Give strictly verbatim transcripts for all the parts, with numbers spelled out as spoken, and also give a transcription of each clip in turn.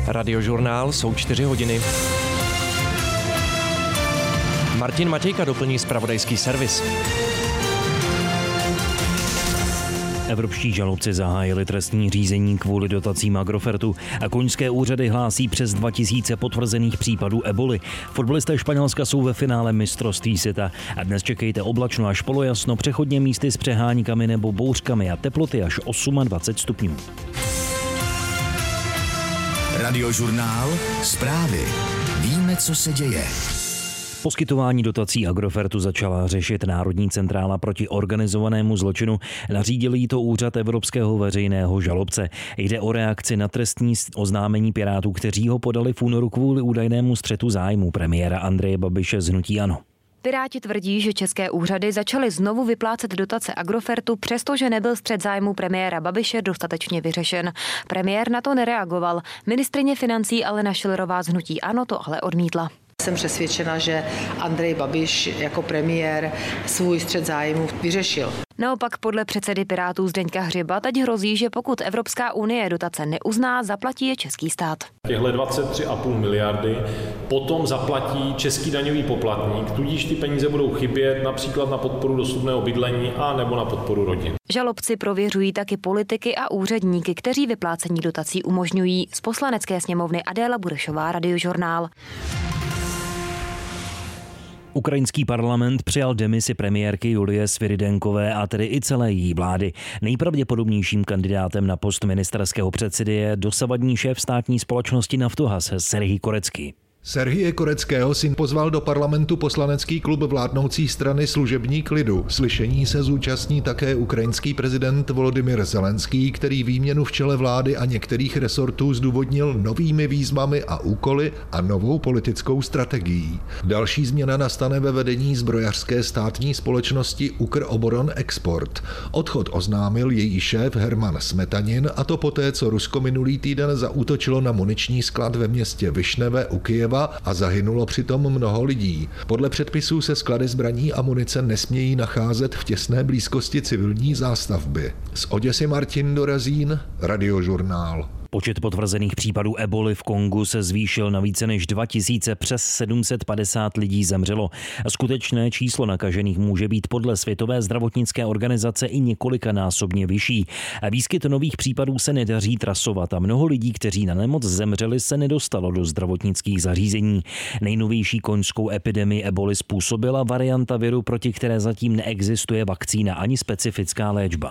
Radiožurnál, jsou čtyři hodiny. Martin Matějka doplní zpravodajský servis. Evropští žalobci zahájili trestní řízení kvůli dotacím Agrofertu a koňské úřady hlásí přes dva tisíce potvrzených případů eboli. Fotbalisté Španělska jsou ve finále mistrovství světa a dnes čekejte oblačno až polojasno, přechodně místy s přeháníkami nebo bouřkami a teploty až dvacet osm stupňů. Radiožurnál, zprávy. Víme, co se děje. Poskytování dotací Agrofertu začala řešit Národní centrála proti organizovanému zločinu. Nařídil jí to úřad Evropského veřejného žalobce. Jde o reakci na trestní oznámení Pirátů, kteří ho podali v únoru kvůli údajnému střetu zájmu premiéra Andreje Babiše z hnutí ANO. Piráti tvrdí, že české úřady začaly znovu vyplácet dotace Agrofertu, přestože nebyl střet zájmu premiéra Babiše dostatečně vyřešen. Premiér na to nereagoval. Ministryně financí Alena Schillerová z hnutí ANO to ale odmítla. Jsem přesvědčena, že Andrej Babiš jako premiér svůj střet zájmů vyřešil. Naopak podle předsedy Pirátů Zdeňka Hřiba teď hrozí, že pokud Evropská unie dotace neuzná, zaplatí je český stát. Těhle dvacet tři a půl miliardy potom zaplatí český daňový poplatník, tudíž ty peníze budou chybět například na podporu dostupného bydlení a nebo na podporu rodin. Žalobci prověřují taky politiky a úředníky, kteří vyplácení dotací umožňují. Z Poslanecké sněmovny Adéla Burešová, Radiožurnál. Ukrajinský parlament přijal demisi premiérky Julie Sviridenkové a tedy i celé její vlády. Nejpravděpodobnějším kandidátem na post ministerského předsedy je dosavadní šéf státní společnosti Naftogaz Serhij Korecký. Serhije Koreckého syn pozval do parlamentu poslanecký klub vládnoucí strany Služebník lidu. Slyšení se zúčastní také ukrajinský prezident Volodymyr Zelenský, který výměnu v čele vlády a některých resortů zdůvodnil novými výzvami a úkoly a novou politickou strategií. Další změna nastane ve vedení zbrojařské státní společnosti Ukroboron Export. Odchod oznámil její šéf Herman Smetanin, a to poté, co Rusko minulý týden zaútočilo na muniční sklad ve městě Višneve u Kyjeva a zahynulo přitom mnoho lidí. Podle předpisů se sklady zbraní a munice nesmějí nacházet v těsné blízkosti civilní zástavby. Z Oděsy Martin Dorazín, Radiožurnál. Počet potvrzených případů eboli v Kongu se zvýšil na více než dva tisíce, přes sedm set padesát lidí zemřelo. Skutečné číslo nakažených může být podle Světové zdravotnické organizace i několikanásobně vyšší. Výskyt nových případů se nedaří trasovat a mnoho lidí, kteří na nemoc zemřeli, se nedostalo do zdravotnických zařízení. Nejnovější koňskou epidemii eboli způsobila varianta viru, proti které zatím neexistuje vakcína ani specifická léčba.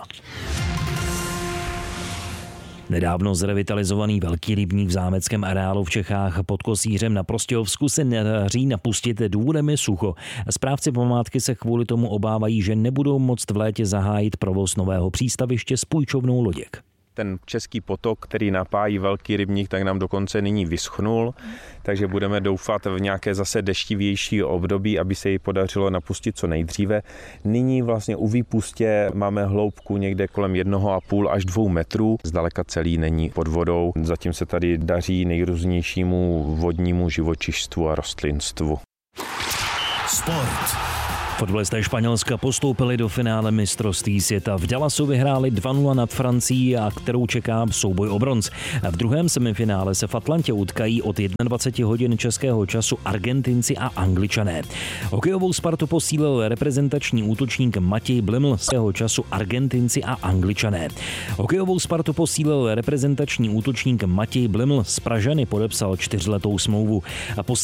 Nedávno zrevitalizovaný velký rybník v zámeckém areálu v Čechách pod Kosířem na Prostějovsku se nedaří napustit, důvodem je sucho. Správci památky se kvůli tomu obávají, že nebudou moct v létě zahájit provoz nového přístaviště s půjčovnou loděk. Ten český potok, který napájí velký rybník, tak nám dokonce nyní vyschnul, takže budeme doufat v nějaké zase deštivější období, aby se ji podařilo napustit co nejdříve. Nyní vlastně u výpustě máme hloubku někde kolem jednoho a půl až dvou metrů. Zdaleka celý není pod vodou. Zatím se tady daří nejrůznějšímu vodnímu živočišstvu a rostlinstvu. Sport. Fotbalisté Španělska postoupili do finále mistrovství světa. V Dallasu vyhráli dva nula nad Francií, a kterou čeká souboj o bronz. V druhém semifinále se v Atlantě utkají od dvacet jedna hodin českého času Argentinci a Angličané. Hokejovou Spartu posílil reprezentační útočník Matěj Bliml, z toho času Argentinci a Angličané. Hokejovou Spartu posílil reprezentační útočník Matěj Bliml, z Pražany podepsal čtyřletou smlouvu.